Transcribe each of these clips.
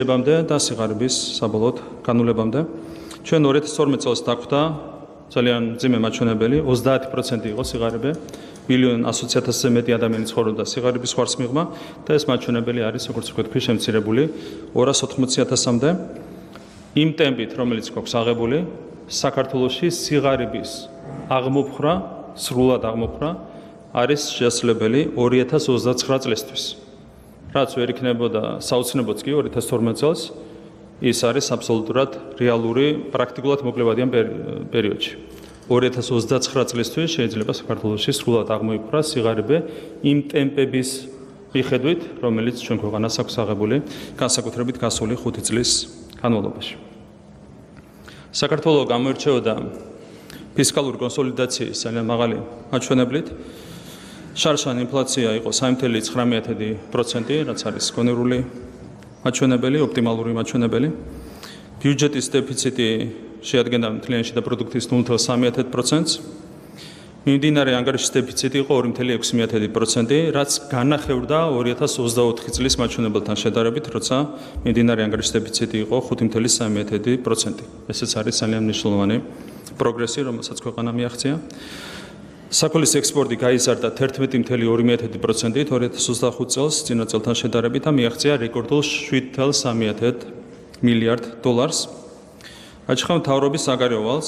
და სიღარიბის საბოლოოდ განულებამდე ჩვენ 2012 წელს დაგვხვდა ძალიან მძიმე მაჩვენებელი 30% იყო სიღარიბე მილიონ 100,000-ზე მეტი ადამიანი ცხოვრობდა სიღარიბის ხარს მიღმა და ეს მაჩვენებელი არის როგორც ვთქვი შემცირებული 280,000-მდე იმ ტემპით რომელიც გვაქვს აღებული საქართველოში სიღარიბის აღმოფხვრა სრულად აღმოფხვრა არის შესაძლებელი 2029 წლისთვის რაც ვერ იქნებოდა საოცნებოც კი 2012 წელს ის არის აბსოლუტურად რეალური პრაქტიკულად მოკლებადიან პერიოდში 2029 წლისთვის შეიძლება საქართველოში სრულად აღმოიფხვრას სიღარიბე იმ ტემპების მიხედვით რომელიც ჩვენ ქვეყანას აქვს აღებული განსაკუთრებით გასული 5 წლის განმავლობაში საქართველოს გამოირჩეოდა ფისკალური კონსოლიდაციის ძალიან მაღალი მაჩვენებლით შარშან ინფლაცია იყო 3.9%, რაც არის კონერული მაჩვენებელი, ოპტიმალური მაჩვენებელი. ბიუჯეტის დეფიციტი შეადგენდა მთლიანი შიდა პროდუქტის 0.3%. მიმდინარე ანგარიშის დეფიციტი იყო 2.6%, რაც განახევრდა 2024 წლის მაჩვენებელთან შედარებით, როცა მიმდინარე ანგარიშის დეფიციტი იყო 5.3%. ესეც არის ძალიან მნიშვნელოვანი პროგრესი, რომელსაც ქვეყანა მიაღწია. Sakoli's ექსპორტი გაიზარდა 11.2%-ით 2025 წელს წინა წელთან შედარებით და მიაღწია რეკორდულ 7.3 მილიარდ დოლარს. აჩხავ მთავრობის საგარეო ვალს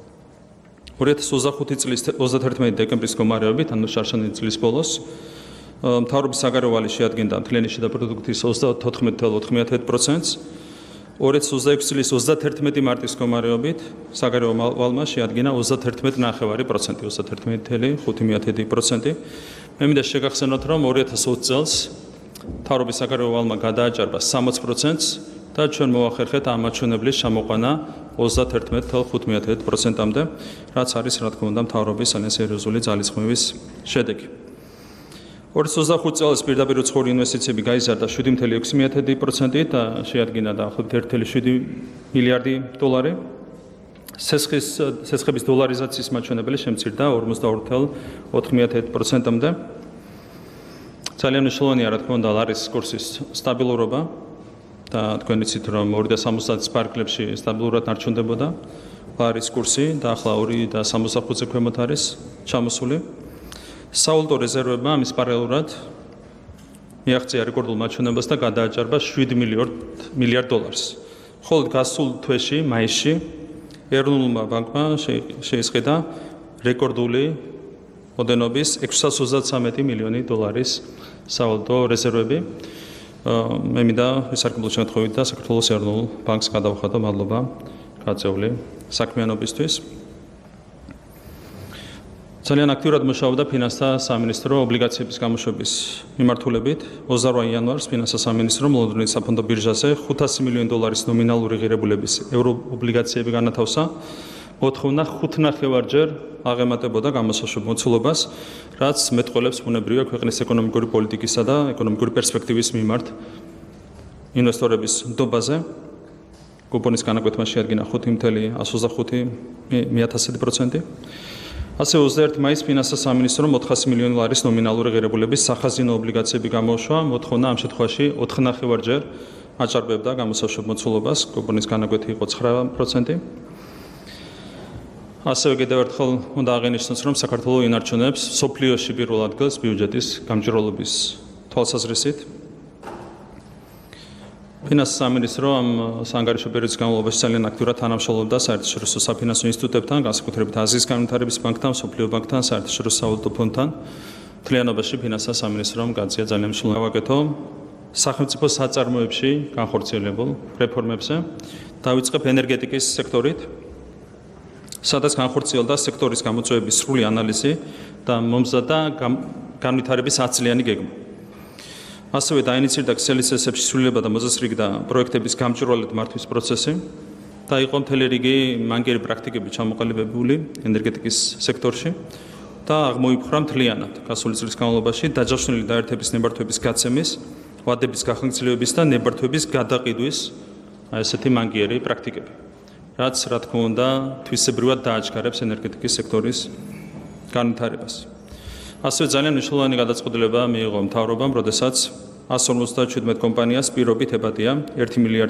2025 წლის 31 დეკემბრის გამარჯვებით, ანუ შარშანი წლის ბოლოს მთავრობის საგარეო ვალი შეადგენდა მთლიანი შიდა პროდუქტის 34.4%-ს 2026 წლის 31 მარტის გამარჯვებით საგარეო ვალმა შეადგინა 31.9%, 31.5%. მე მინდა შეგახსენოთ, რომ 2020 წელს მთავრობის საგარეო ვალმა გადააჭარბა 60%-ს და ჩვენ მოახერხეთ ამ მაჩვენებლის ჩამოყვანა 31.5%-მდე, რაც არის რა თქმა უნდა მთავრობის ძალიან სერიოზული ძალისხმევის შედეგი. 2025 წელს პირდაპირ უცხოური ინვესტიციები გაიზარდა 7.6%-ით და შეადგინა დაახლოებით 1.7 მილიარდი დოლარი. სესხების დოლარიზაციის მაჩვენებელი შემცირდა 42.4%-მდე. ძალიან მნიშვნელოვანია რა თქმა უნდა ლარის კურსის სტაბილურობა და თქვენ იცით რომ 2.60-ის პარკლებში სტაბილურად არჩუნდებოდა ლარის კურსი და ახლა 2.65-ზე ქვემოთ არის ჩამოსული. სავალუტო რეზერვებმა ამის პარალელურად მიაღწია რეკორდულ მაჩვენებელს და გადააჭარბა 7 მილიარდ დოლარს. ხოლო გასულ თვეში, მაისში, ეროვნულმა ბანკმა შეისყიდა რეკორდული ოდენობის 633 მილიონი დოლარის სავალუტო რეზერვები. მე მინდა ისარგებლო შემთხვევით და საქართველოს ეროვნულ ბანკს გადავხადო მადლობა გაწეული საქმიანობისთვის. ძალიან აქტიურად მუშაობდა ფინანსთა სამინისტრო ობლიგაციების გამოშვების მიმართულებით. 28 იანვარს ფინანსთა სამინისტრო ლონდონის საფონდო ბირჟაზე 500 მილიონი დოლარის ნომინალური ღირებულების ევროობლიგაციები განათავსა. მოთხოვნა 5.5-ჯერ აღემატებოდა გამოსაშვებ მოცულობას, რაც მეტყველებს ბუნებრივია ქვეყნის ეკონომიკური პოლიტიკისა და ეკონომიკური პერსპექტივის მიმართ ინვესტორების ნდობაზე. კუპონის განაკვეთმა შეადგინა 5.125%. ასე 21 მაისს ფინანსთა სამინისტრომ 400 მილიონი ლარის ნომინალური ღირებულების სახაზინო ობლიგაციები გამოუშვა. მოთხოვნა ამ შემთხვევაში 4.5-ჯერ აჭარბებდა გამოსაშვებ მოცულობას. კუპონის განაკვეთი იყო 9%. ასევე კიდევ ერთხელ უნდა აღინიშნოს, რომ საქართველოს ინარჩუნებს სოფლიოში პირველ ადგილს ბიუჯეტის გამჭირვალობის თვალსაზრისით. ფინანსთა სამინისტრო ამ საანგარიშო პერიოდის განმავლობაში ძალიან აქტიურად თანამშრომლობდა საერთაშორისო საფინანსო ინსტიტუტებთან, განსაკუთრებით აზიის განვითარების ბანკთან, მსოფლიო ბანკთან, საერთაშორისო სავალუტო ფონდთან. მთლიანობაში ფინანსთა სამინისტრომ გაწია ძალიან მნიშვნელოვანი გავაკეთო სახელმწიფო საწარმოებში განხორციელებულ რეფორმებზე. დავიწყებ ენერგეტიკის სექტორით, სადაც განხორციელდა სექტორის გამოწვევების სრული ანალიზი და მომზადდა განვითარების 10 წლიანი გეგმა. ასევე დაინიცირდა ქსელის წესებში სრულიება და მოწესრიგდა პროექტების გამჭვირვალედ მართვის პროცესი და იყო მთელი რიგი მანგერი პრაქტიკები ჩამოყალიბებული ენერგეტიკის სექტორში და აღმოიფხვრა მთლიანად გასული წლის განმავლობაში დაჯავშნილი დაერთების ნებართვების გაცემის, ვადების გახანგრძლივების და ნებართვების გადაყიდვის ესეთი მანგიერი პრაქტიკები, რაც რა თქმა უნდა თვისებრივად დააჩქარებს ენერგეტიკის სექტორის განვითარებას. ასევე ძალიან მნიშვნელოვანი გადაწყვეტილება მიიღო მთავრობამ, როდესაც 157 კომპანიას პირობით ებადია 1 მილიარდი